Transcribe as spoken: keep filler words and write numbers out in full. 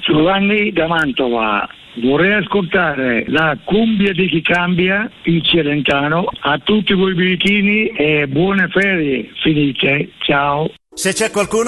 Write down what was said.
Giovanni da Mantova. Vorrei ascoltare la cumbia di chi cambia, il Celentano. A tutti voi birichini e buone ferie finite. Ciao. Se c'è qualcuno